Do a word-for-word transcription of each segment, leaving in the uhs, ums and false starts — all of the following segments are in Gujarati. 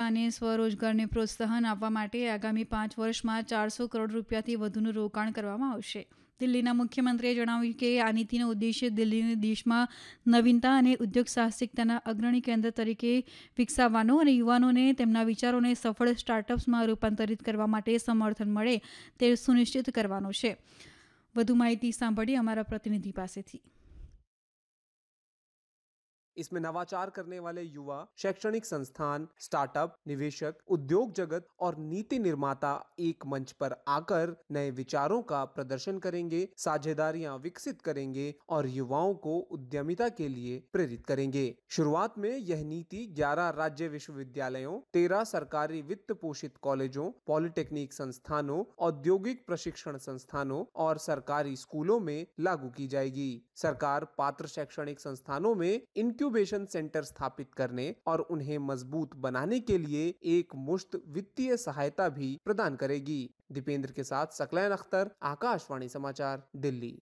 અને સ્વરોજગારને પ્રોત્સાહન આપવા માટે આગામી પાંચ વર્ષમાં ચારસો કરોડ રૂપિયાથી વધુનું રોકાણ કરવામાં આવશે. દિલ્હીના મુખ્યમંત્રીએ જણાવ્યું કે આ નીતિનો ઉદ્દેશ્ય દિલ્હીને દેશમાં નવીનતા અને ઉદ્યોગ સાહસિકતાના અગ્રણી કેન્દ્ર તરીકે વિકસાવવાનો અને યુવાનોને તેમના વિચારોને સફળ સ્ટાર્ટઅપ્સમાં રૂપાંતરિત કરવા માટે સમર્થન મળે તે સુનિશ્ચિત કરવાનો છે. વધુ માહિતી સાંભળીએ અમારા પ્રતિનિધિ પાસેથી. इसमें नवाचार करने वाले युवा, शैक्षणिक संस्थान, स्टार्टअप, निवेशक, उद्योग जगत और नीति निर्माता एक मंच पर आकर नए विचारों का प्रदर्शन करेंगे, साझेदारियां विकसित करेंगे और युवाओं को उद्यमिता के लिए प्रेरित करेंगे. शुरुआत में यह नीति ग्यारह राज्य विश्वविद्यालयों, तेरह सरकारी वित्त पोषित कॉलेजों, पॉलिटेक्निक संस्थानों, औद्योगिक प्रशिक्षण संस्थानों और सरकारी स्कूलों में लागू की जाएगी. सरकार पात्र शैक्षणिक संस्थानों में इंक्यूबेशन सेंटर स्थापित करने और उन्हें मजबूत बनाने के लिए एक मुश्त वित्तीय सहायता भी प्रदान करेगी. दीपेंद्र के साथ सकलैन अख्तर, आकाशवाणी समाचार, Delhi.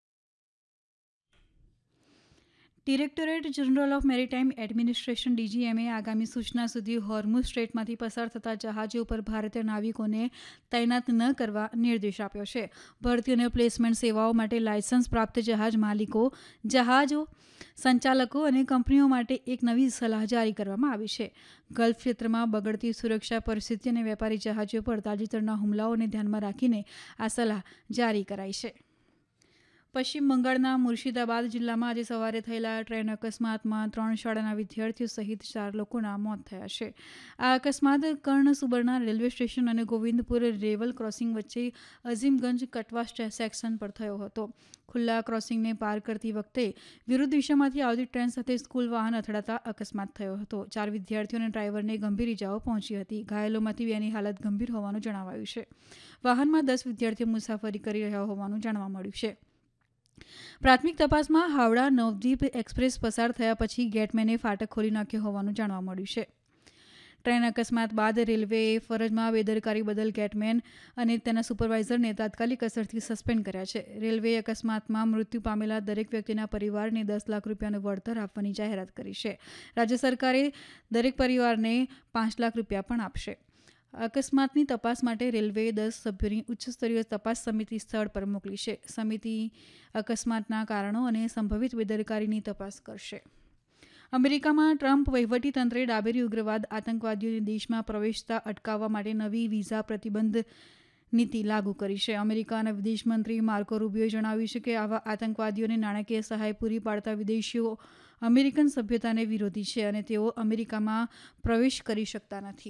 Directorate general of maritime administration ડીજીએમએ આગામી સૂચના સુધી હોર્મુઝ સ્ટ્રેટમાંથી પસાર થતા જહાજો ઉપર ભારતીય નાવિકોને તૈનાત ન કરવા નિર્દેશ આપ્યો છે. ભરતી અને પ્લેસમેન્ટ સેવાઓ માટે લાયસન્સ પ્રાપ્ત જહાજ માલિકો, જહાજો સંચાલકો અને કંપનીઓ માટે એક નવી સલાહ જારી કરવામાં આવી છે. ગલ્ફ ક્ષેત્રમાં બગડતી સુરક્ષા પરિસ્થિતિ અને વેપારી જહાજો પર તાજેતરના હુમલાઓને ધ્યાનમાં રાખીને આ સલાહ જારી કરાઈ છે. પશ્ચિમ બંગાળના મુર્શિદાબાદ જિલ્લામાં આજે સવારે થયેલા ટ્રેન અકસ્માતમાં ત્રણ શાળાના વિદ્યાર્થીઓ સહિત ચાર લોકોના મોત થયા છે. આ અકસ્માત કર્ણસુબર્ણા રેલવે સ્ટેશન અને ગોવિંદપુર રેવલ ક્રોસિંગ વચ્ચે અઝીમગંજ કટવા સેક્શન પર થયો હતો. ખુલ્લા ક્રોસિંગને પાર કરતી વખતે વિરુદ્ધ દિશામાંથી આવતી ટ્રેન સાથે સ્કૂલ વાહન અથડાતા અકસ્માત થયો હતો. ચાર વિદ્યાર્થીઓ અને ડ્રાઈવરને ગંભીર ઇજાઓ પહોંચી હતી. ઘાયલોમાંથી બેની હાલત ગંભીર હોવાનું જણાવાયું છે. વાહનમાં દસ વિદ્યાર્થીઓ મુસાફરી કરી રહ્યા હોવાનું જાણવા મળ્યું છે. પ્રાથમિક તપાસમાં હાવડા નવદીપ એક્સપ્રેસ પસાર થયા પછી ગેટમેને ફાટક ખોલી નાખ્યો હોવાનું જાણવા મળ્યું છે. ટ્રેન અકસ્માત બાદ રેલવેએ ફરજમાં બેદરકારી બદલ ગેટમેન અને તેના સુપરવાઇઝરને તાત્કાલિક અસરથી સસ્પેન્ડ કર્યા છે. રેલવેએ અકસ્માતમાં મૃત્યુ પામેલા દરેક વ્યક્તિના પરિવારને દસ લાખ રૂપિયાનું વળતર આપવાની જાહેરાત કરી છે. રાજ્ય સરકારે દરેક પરિવારને પાંચ લાખ રૂપિયા પણ આપશે. અકસ્માતની તપાસ માટે રેલવેએ દસ સભ્યોની ઉચ્ચસ્તરીય તપાસ સમિતિ સ્થળ પર મોકલી છે. સમિતિ અકસ્માતના કારણો અને સંભવિત બેદરકારીની તપાસ કરશે. અમેરિકામાં ટ્રમ્પ વહીવટીતંત્રે ડાબેરી ઉગ્રવાદ આતંકવાદીઓને દેશમાં પ્રવેશતા અટકાવવા માટે નવી વિઝા પ્રતિબંધ નીતિ લાગુ કરી છે. અમેરિકાના વિદેશમંત્રી માર્કો રૂબિયોએ જણાવ્યું છે કે આવા આતંકવાદીઓને નાણાકીય સહાય પૂરી પાડતા વિદેશીઓ અમેરિકન સભ્યતાને વિરોધી છે અને તેઓ અમેરિકામાં પ્રવેશ કરી શકતા નથી.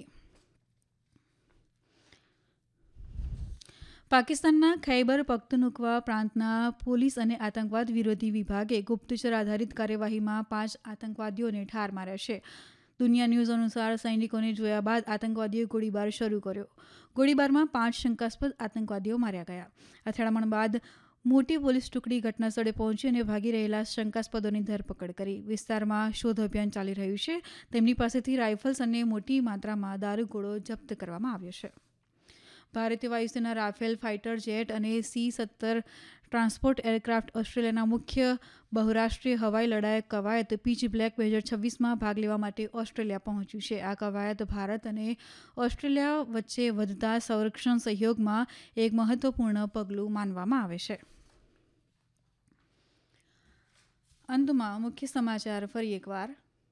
પાકિસ્તાનના ખૈબર પખ્તુનખ્વા પ્રાંતના પોલીસ અને આતંકવાદ વિરોધી વિભાગે ગુપ્તચર આધારિત કાર્યવાહીમાં પાંચ આતંકવાદીઓને ઠાર માર્યા છે. દુનિયા ન્યૂઝ અનુસાર સૈનિકોને જોયા બાદ આતંકવાદીઓએ ગોળીબાર શરૂ કર્યો. ગોળીબારમાં પાંચ શંકાસ્પદ આતંકવાદીઓ માર્યા ગયા. અથડામણ બાદ મોટી પોલીસ ટુકડી ઘટનાસ્થળે પહોંચી અને ભાગી રહેલા શંકાસ્પદોની ધરપકડ કરી. વિસ્તારમાં શોધ અભિયાન ચાલી રહ્યું છે. તેમની પાસેથી રાઇફલ્સ અને મોટી માત્રામાં દારૂગોળો જપ્ત કરવામાં આવ્યો છે. ભારતીય વાયુસેના રાફેલ ફાઇટર જેટ અને સી સત્તર ટ્રાન્સપોર્ટ એરક્રાફ્ટ ઓસ્ટ્રેલિયાના મુખ્ય બહુરાષ્ટ્રીય હવાઈ લડાયક કવાયત પીચ બ્લેક બે હજાર છવ્વીસમાં ભાગ લેવા માટે ઓસ્ટ્રેલિયા પહોંચ્યું છે. આ કવાયત ભારત અને ઓસ્ટ્રેલિયા વચ્ચે વધતા સંરક્ષણ સહયોગમાં એક મહત્વપૂર્ણ પગલું માનવામાં આવે છે. અંતમાં મુખ્ય સમાચાર ફરી એકવાર.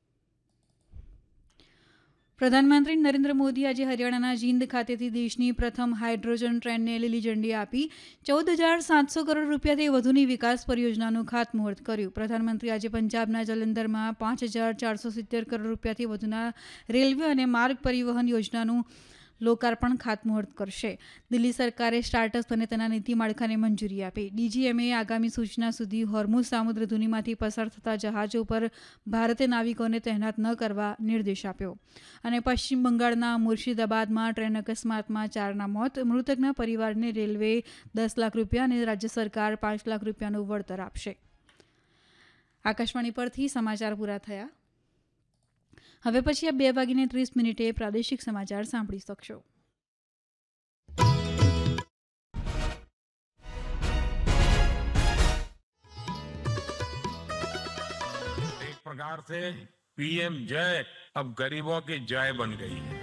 પ્રધાનમંત્રી નરેન્દ્ર મોદી આજે હરિયાણાના જીંદ ખાતેથી દેશની પ્રથમ હાઇડ્રોજન ટ્રેનને લીલી ઝંડી આપી ચૌદ હજાર સાતસો કરોડ રૂપિયાથી વધુની વિકાસ પરિયોજનાનું ખાતમુહૂર્ત કર્યું. પ્રધાનમંત્રી આજે પંજાબના જલંધરમાં પાંચ હજાર ચારસો સિત્તેર કરોડ રૂપિયાથી વધુના રેલવે અને માર્ગ પરિવહન યોજનાનું લોકાર્પણ ખાતમુહૂર્ત કરશે. દિલ્હી સરકારે સ્ટાર્ટઅપ અને તેના નીતિ માળખાને મંજૂરી આપી. ડીજીએમએ આગામી સૂચના સુધી હોર્મુઝ સામુદ્ર ધુનીમાંથી પસાર થતા જહાજો પર ભારતીય નાવિકોને તહેનાત ન કરવા નિર્દેશ આપ્યો. અને પશ્ચિમ બંગાળના મુર્શિદાબાદમાં ટ્રેન અકસ્માતમાં ચારના મોત. મૃતકના પરિવારને રેલવે દસ લાખ રૂપિયા અને રાજ્ય સરકાર પાંચ લાખ રૂપિયાનું વળતર આપશે. આકાશવાણી પરથી સમાચાર પૂરા થયા. હવે પછી આ બે વાગીને ત્રીસ મિનિટે પ્રાદેશિક સમાચાર સાંભળી શકશો. एक प्रकार से पीएम जय अब गरीबों की जय बन गई है.